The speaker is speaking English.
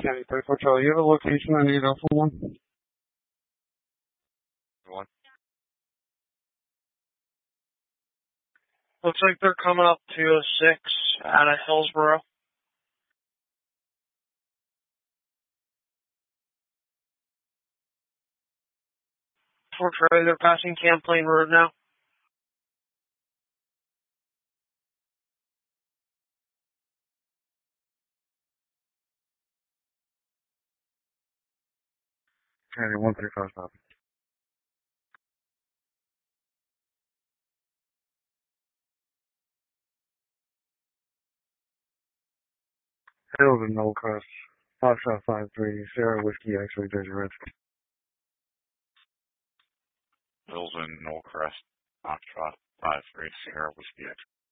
County 34 Charlie, you have a location I need Alpha 1? One. Looks like they're coming up 206 out of Hillsboro. For Charlie, they're passing Champlain Road now. County 135 stop. Hills and Knollcrest. Foxtrot 53, Sierra Whiskey, X-Ray, Jersey Red. Hills and Knollcrest, Foxtrot 53, Sierra Whiskey X.